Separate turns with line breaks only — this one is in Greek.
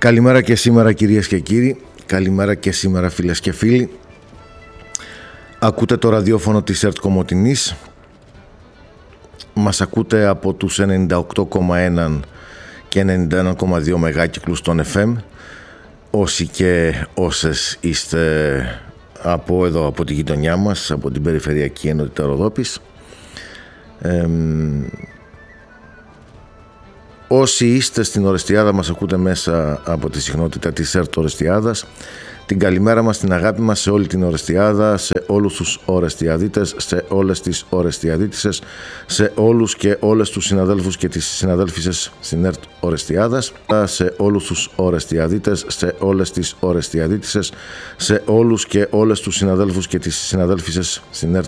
Καλημέρα και σήμερα κυρίες και κύριοι, καλημέρα και σήμερα φίλες και φίλοι. Ακούτε το ραδιόφωνο της ΕΡΤ Κομοτηνής. Μας ακούτε από τους 98,1 και 91,2 μεγάκυκλους των FM. Όσοι και όσες είστε από εδώ, από τη γειτονιά μας, από την Περιφερειακή Ενότητα Ροδόπης. Όσοι είστε στην Ορεστιάδα μας ακούτε μέσα από τη συχνότητα της ΕΡΤ Ορεστιάδας. Την καλημέρα μας, την αγάπη μας σε όλη την Ορεστιάδα, σε όλους τους Ορεστιαδίτες, σε όλες τις Ορεστιαδίτισσες, σε όλους και όλες τους συναδέλφους και τις συναδέλφισσες στην ΕΡΤ Ορεστιάδας, σε όλους τους Ορεστιαδίτες, σε όλες τις Ορεστιαδίτισσες, σε όλους και όλες τους συναδέλφους και τις συναδέλφισσες στην ΕΡΤ